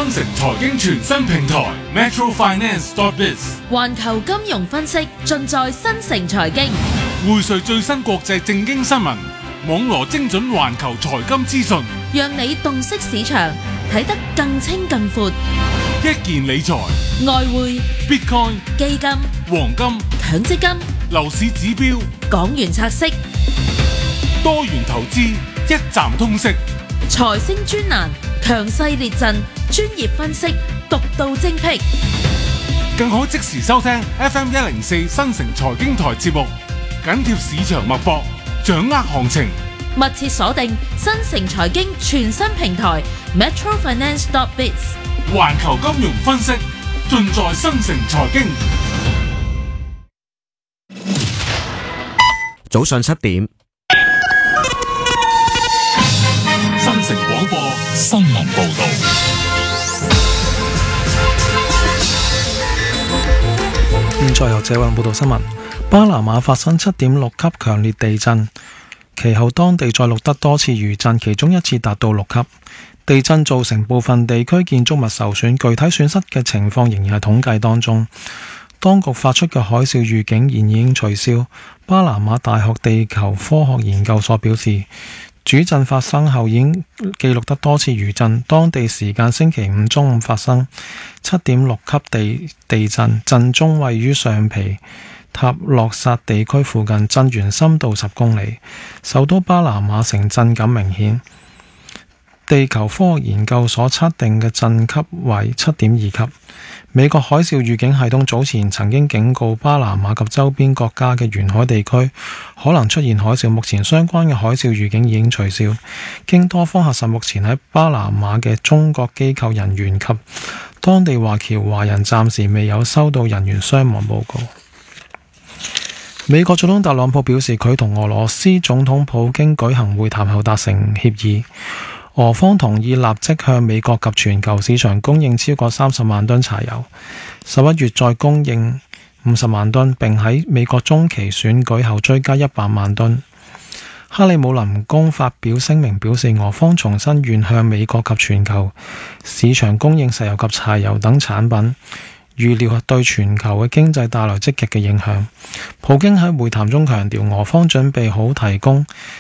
新城財經全新平台 metrofinance.biz， 環球金融分析盡在新城財經， 匯萃最新國際政經新聞，網羅精準環球財金資訊， 讓你洞悉市場，睇得更清更闊。 一鍵理財、 外匯、 Bitcoin、 基金、 黃金、 強積金、 樓市指標、 港元拆息、 多元投資，一站通識。 財星專欄，強勢列陣，專業分析，獨到精闢。 更可即時收聽 FM104 新城財經台節目，緊貼市場脈搏，掌握行情。 密切鎖定新城財經全新平台 metrofinance.biz， 環球金融分析盡在新城財經。 早上7點， 新城廣播新聞報道。 現在由謝雲報道新聞。巴拿馬發生7.6級強烈地震，其後當地再錄得多次餘震，其中一次達到6級。地震造成部分地區建築物受損，具體損失嘅情況仍然係統計當中。當局發出嘅海嘯預警現已經取消。巴拿馬大學地球科學研究所表示，主震發生後已經記錄得多次餘震，當地時間星期五中午發生7.6級地震，震中位於上皮塔洛薩地區附近，震源深度10公里，首都巴拿馬城震感明顯。地球科學研究所測定嘅震級為7.2級。美國海嘯預警系統早前曾經警告巴拿馬及周邊國家嘅沿海地區可能出現海嘯，目前相關嘅海嘯預警已經取消。經多方核實，目前喺巴拿馬嘅中國機構人員及當地華僑華人暫時未有收到人員傷亡報告。美國總統特朗普表示，佢同俄羅斯總統普京舉行會談後達成協議，俄方同意立即向美國及全球市場供應超過30萬噸柴油，11月再供應50萬噸，並喺美國中期選舉後追加100萬噸。克里姆林宮發表聲明表示，俄方重申願向美國及全球市場供應石油及柴油等產品，預料對全球嘅經濟帶來積極嘅影響。普京喺會談中強調，俄方準備好提供